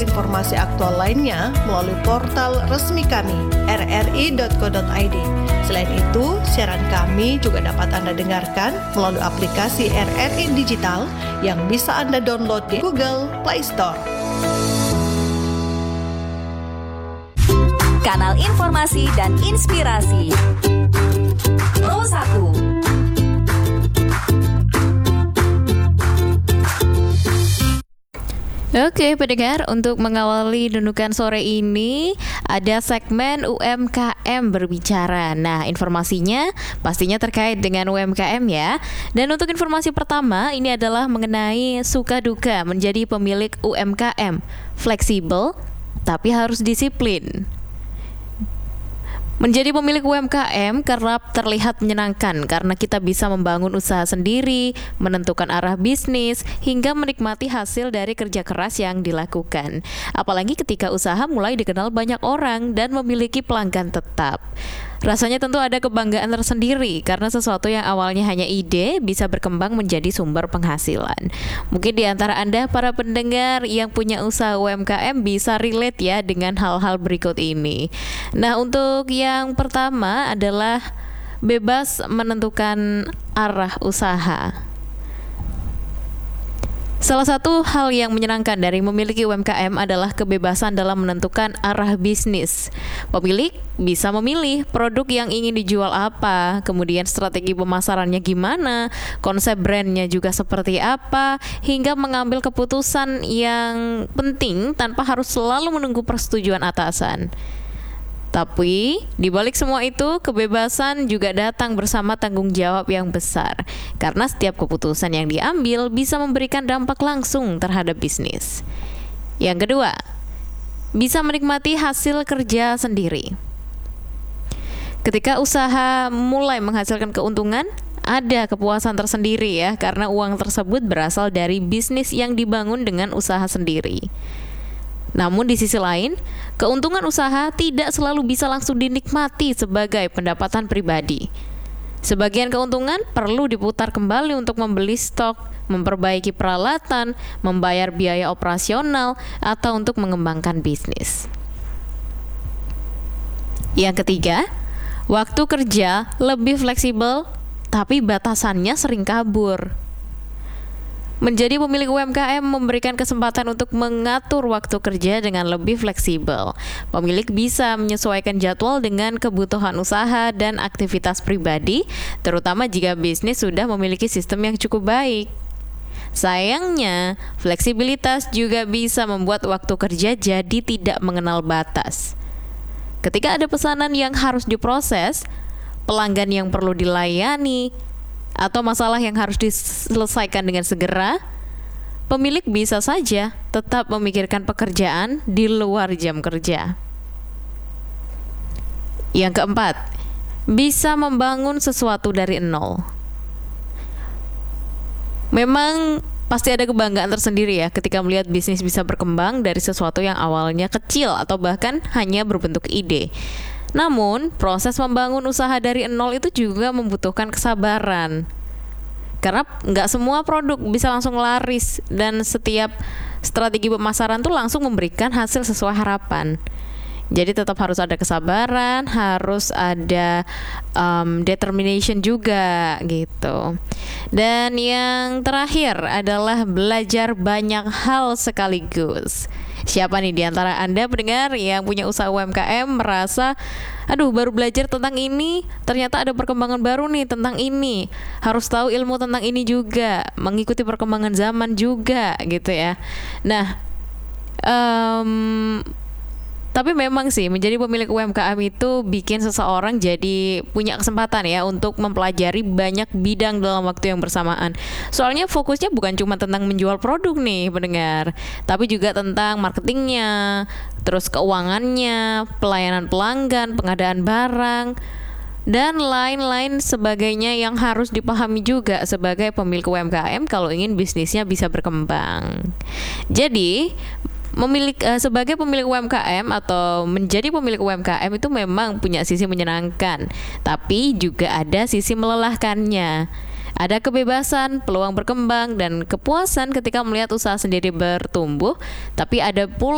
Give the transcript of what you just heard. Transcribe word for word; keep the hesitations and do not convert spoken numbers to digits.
informasi aktual lainnya melalui portal resmi kami r r i dot co dot i d. Selain itu, siaran kami juga dapat Anda dengarkan melalui aplikasi R R I Digital yang bisa Anda download di Google Play Store. Kanal informasi dan inspirasi Pro satu. Oke pendengar, untuk mengawali Dundukan sore ini ada segmen U M K M berbicara. Nah, informasinya pastinya terkait dengan U M K M ya. Dan untuk informasi pertama ini adalah mengenai suka duka menjadi pemilik U M K M. Fleksibel tapi harus disiplin. Menjadi pemilik U M K M kerap terlihat menyenangkan karena kita bisa membangun usaha sendiri, menentukan arah bisnis, hingga menikmati hasil dari kerja keras yang dilakukan. Apalagi ketika usaha mulai dikenal banyak orang dan memiliki pelanggan tetap. Rasanya tentu ada kebanggaan tersendiri karena sesuatu yang awalnya hanya ide bisa berkembang menjadi sumber penghasilan. Mungkin di antara Anda para pendengar yang punya usaha U M K M bisa relate ya dengan hal-hal berikut ini. Nah, untuk yang pertama adalah bebas menentukan arah usaha. Salah satu hal yang menyenangkan dari memiliki U M K M adalah kebebasan dalam menentukan arah bisnis. Pemilik bisa memilih produk yang ingin dijual apa, kemudian strategi pemasarannya gimana, konsep brandnya juga seperti apa, hingga mengambil keputusan yang penting tanpa harus selalu menunggu persetujuan atasan. Tapi, di balik semua itu, kebebasan juga datang bersama tanggung jawab yang besar. Karena setiap keputusan yang diambil bisa memberikan dampak langsung terhadap bisnis. Yang kedua, bisa menikmati hasil kerja sendiri. Ketika usaha mulai menghasilkan keuntungan, ada kepuasan tersendiri ya, karena uang tersebut berasal dari bisnis yang dibangun dengan usaha sendiri. Namun di sisi lain, keuntungan usaha tidak selalu bisa langsung dinikmati sebagai pendapatan pribadi. Sebagian keuntungan perlu diputar kembali untuk membeli stok, memperbaiki peralatan, membayar biaya operasional, atau untuk mengembangkan bisnis. Yang ketiga, waktu kerja lebih fleksibel, tapi batasannya sering kabur. Menjadi pemilik U M K M memberikan kesempatan untuk mengatur waktu kerja dengan lebih fleksibel. Pemilik bisa menyesuaikan jadwal dengan kebutuhan usaha dan aktivitas pribadi, terutama jika bisnis sudah memiliki sistem yang cukup baik. Sayangnya, fleksibilitas juga bisa membuat waktu kerja jadi tidak mengenal batas. Ketika ada pesanan yang harus diproses, pelanggan yang perlu dilayani, atau masalah yang harus diselesaikan dengan segera, pemilik bisa saja tetap memikirkan pekerjaan di luar jam kerja. Yang keempat, bisa membangun sesuatu dari nol. Memang pasti ada kebanggaan tersendiri ya ketika melihat bisnis bisa berkembang dari sesuatu yang awalnya kecil atau bahkan hanya berbentuk ide. Namun, proses membangun usaha dari nol itu juga membutuhkan kesabaran. Karena nggak semua produk bisa langsung laris dan setiap strategi pemasaran tuh langsung memberikan hasil sesuai harapan. Jadi tetap harus ada kesabaran, harus ada um, determination juga gitu. Dan yang terakhir adalah belajar banyak hal sekaligus. Siapa nih di antara Anda pendengar yang punya usaha U M K M merasa, aduh baru belajar tentang ini, ternyata ada perkembangan baru nih tentang ini, harus tahu ilmu tentang ini juga, mengikuti perkembangan zaman juga gitu ya. Nah, um, tapi memang sih menjadi pemilik U M K M itu bikin seseorang jadi punya kesempatan ya untuk mempelajari banyak bidang dalam waktu yang bersamaan. Soalnya fokusnya bukan cuma tentang menjual produk nih pendengar, tapi juga tentang marketingnya, terus keuangannya, pelayanan pelanggan, pengadaan barang, dan lain-lain sebagainya yang harus dipahami juga sebagai pemilik U M K M kalau ingin bisnisnya bisa berkembang. Jadi Memilik, uh, sebagai pemilik U M K M atau menjadi pemilik U M K M itu memang punya sisi menyenangkan, tapi juga ada sisi melelahkannya. Ada kebebasan, peluang berkembang, dan kepuasan ketika melihat usaha sendiri bertumbuh, tapi ada pula